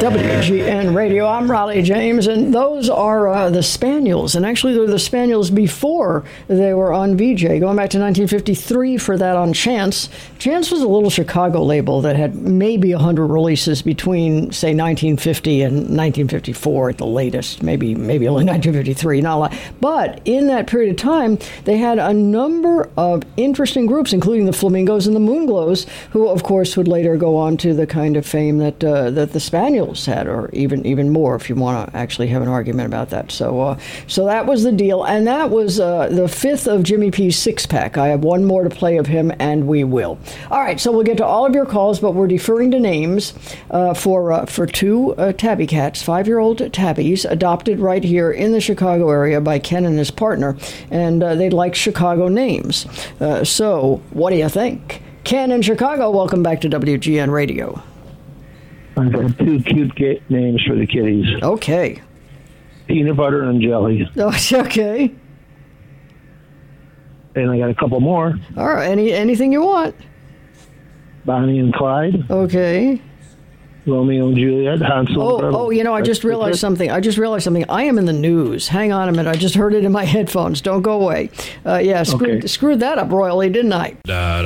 WGN Radio. I'm Raleigh James, and those are the Spaniels. And actually, they're the Spaniels before they were on VJ, going back to 1953 for that on Chance. Chance was a little Chicago label that had maybe 100 releases between, say, 1950 and 1954 at the latest. Maybe only 1953, not a lot. But in that period of time, they had a number of interesting groups, including the Flamingos and the Moonglows, who, of course, would later go on to the kind of fame that the Spaniels had, or even more, if you want to actually have an argument about that. So that was the deal, and that was the fifth of Jimmy P's six-pack. I have one more to play of him, and we will. All right, so we'll get to all of your calls, but we're deferring to names for two tabby cats, 5-year-old tabbies, adopted right here in the Chicago area by Ken and his partner, and they like Chicago names. So what do you think? Ken in Chicago, welcome back to WGN Radio. I've got two cute names for the kitties. Okay. Peanut Butter and Jelly. Oh, okay. And I got a couple more. All right. Anything you want. Bonnie and Clyde. Okay. Romeo and Juliet. Hansel. Oh, I just realized something. I am in the news. Hang on a minute. I just heard it in my headphones. Don't go away. Screwed that up royally, didn't I?